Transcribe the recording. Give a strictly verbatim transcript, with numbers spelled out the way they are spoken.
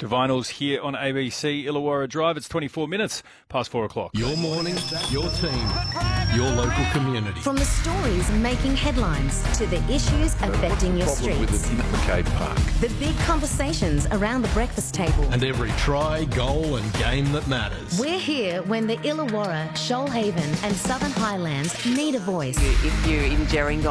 to Vinyls here on A B C Illawarra Drive. It's twenty-four minutes past four o'clock. Your morning, your team, your local community. From the stories making headlines to the issues affecting your streets. With the McCabe Park. The big conversations around the breakfast table. And every try, goal and game that matters. We're here when the Illawarra, Shoalhaven and Southern Highlands need a voice. If you're in Gerringong